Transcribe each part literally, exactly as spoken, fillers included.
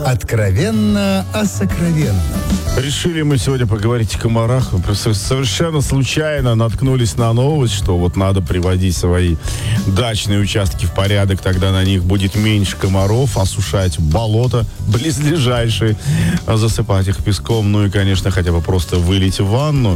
Откровенно о сокровенном. Решили мы сегодня поговорить о комарах. Просто совершенно случайно наткнулись на новость, что вот надо приводить свои дачные участки в порядок, тогда на них будет меньше комаров, осушать болота близлежащие, засыпать их песком, ну и, конечно, хотя бы просто вылить в ванну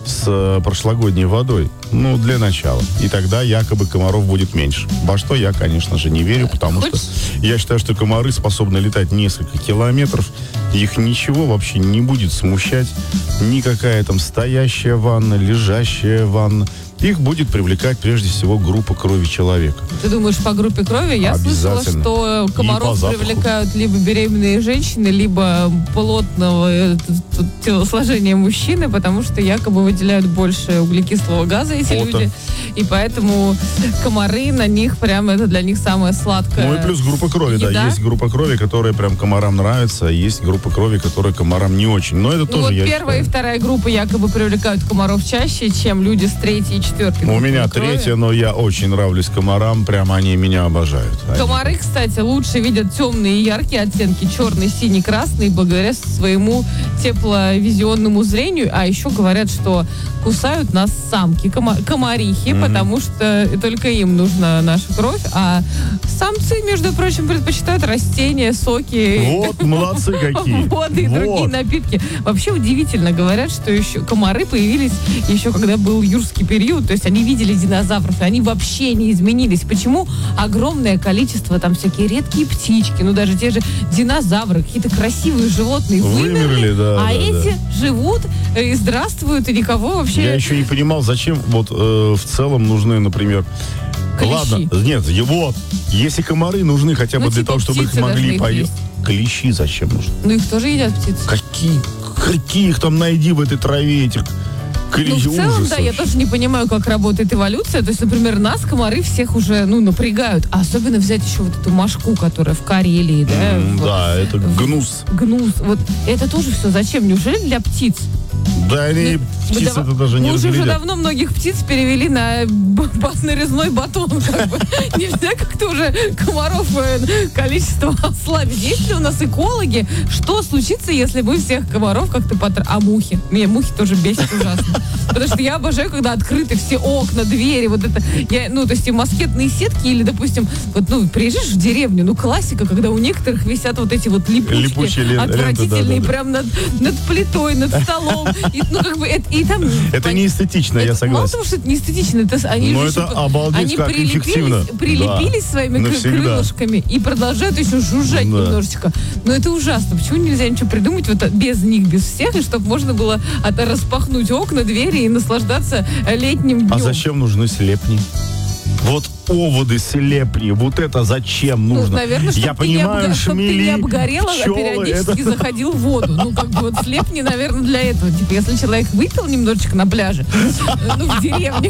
с прошлогодней водой. Ну, для начала. И тогда якобы комаров будет меньше. Во что я, конечно же, не верю, потому что я считаю, что комары способны летать несколько километров. Их ничего вообще не будет смущать. Никакая там стоящая ванна, лежащая ванна. Их будет привлекать прежде всего группа крови человека. Ты думаешь, по группе крови? Я слышала, что комаров привлекают либо беременные женщины, либо плотного телосложения мужчины, потому что якобы выделяют больше углекислого газа эти Фото. люди. И поэтому комары на них прям, это для них самое сладкое. Ну и плюс группа крови, еда. да. Есть группа крови, которая прям комарам нравится, а есть группа крови, которая комарам не очень. Но это Ну тоже вот я первая считаю. и вторая группа якобы привлекают комаров чаще, чем люди с третьей и четвертой. У меня крови. третья, но я очень нравлюсь комарам, прям они меня обожают. Они- Комары, кстати, лучше видят темные и яркие оттенки, черный, синий, красный, благодаря своему тепловизионному зрению. А еще говорят, что кусают нас самки, кома- комарихи, Мгм. потому что только им нужна наша кровь. А самцы, между прочим, предпочитают растения, соки, Вот, молодцы какие. воды и другие Вот. напитки. Вообще удивительно, говорят, что еще комары появились еще когда был юрский период, то есть они видели динозавров, и они вообще не изменились. Почему огромное количество, там всякие редкие птички, ну даже те же динозавры, какие-то красивые животные вымерли, Вымерли, да, а да, эти да. живут э, и здравствуют, и никого вообще... Я еще не понимал, зачем вот э, в целом нужны, например... Клещи. Ладно, нет, и вот, если комары нужны хотя бы Ну, для типа того, чтобы их птицы могли должны их поесть. есть. Клещи зачем нужны? Ну их тоже едят птицы. Какие, какие их там найди в этой траве, этих Ну, клещей? в целом, Ужас да, я вообще. тоже не понимаю, как работает эволюция. То есть, например, нас комары всех уже, ну, напрягают. А особенно взять еще вот эту мошку, которая в Карелии, да? М, в- Да, это в- гнус. Гнус. Вот это тоже все зачем? Неужели для птиц? Да, они, Мы птицы дав- это даже не Мы уже, уже разглядят. давно многих птиц перевели на б- б- нарезной батон. Как бы. Нельзя как-то уже комаров э, количество ослабить. Есть ли у нас экологи? Что случится, если мы всех комаров как-то потр... А мухи? Меня мухи тоже бесит ужасно. Потому что я обожаю, когда открыты все окна, двери, вот это. Я, ну, то есть и москетные сетки, или, допустим, вот, ну, приезжаешь в деревню, ну, классика, когда у некоторых висят вот эти вот липучки, Липучие лен- ленты, отвратительные, да-да-да. прям над, над плитой, над столом. И, ну, как бы, это, и там... Это не эстетично, я Это мало согласен. того, что это не эстетично, это они Но же это еще- обалдеть, они как эффективно. прилепились, прилепились Да. своими кры- Навсегда. крылышками и продолжают еще жужжать Да. немножечко. Но это ужасно. Почему нельзя ничего придумать вот без них, без всех, и чтобы можно было от- распахнуть окна, двери и наслаждаться летним днем? А зачем нужны слепни? Вот оводы, слепни, вот это зачем Ну, нужно? наверное, чтобы Я ты, не понимаю, обго- чтоб ты шмели, не обгорел, а пчелы, периодически это- заходил в воду. Ну, как бы вот слепни, наверное, для этого. Типа, если человек выпил немножечко на пляже, ну, в деревне,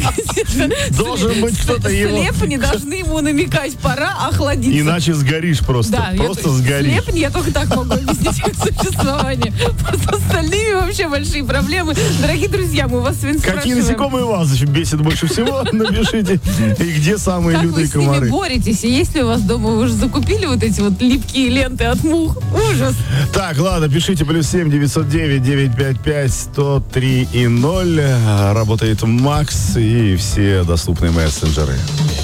Должен быть кто-то его- слепни должны ему намекать, пора охладиться. Иначе сгоришь просто. Да, просто я, сгоришь. слепни я только так могу объяснить их существование. С остальными вообще большие проблемы. Дорогие друзья, мы у вас сегодня Какие спрашиваем, насекомые вас бесит больше всего? Напишите. И где самые как вы лютые с ними комары? боретесь? И если у вас дома вы уже закупили вот эти вот липкие ленты от мух? Ужас! Так, ладно, пишите плюс семь девятьсот девять девятьсот пятьдесят пять сто три и ноль. Работает Макс и все доступные мессенджеры.